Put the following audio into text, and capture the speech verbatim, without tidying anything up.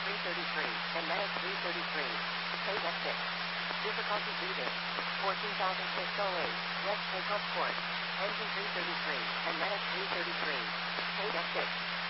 three thirty-three, and Meta three thirty-three. Page F six. Difficulty reading. fourteen thousand six hundred eight. West takeoff course. Engine three thirty-three, and Meta three thirty-three. Page F six.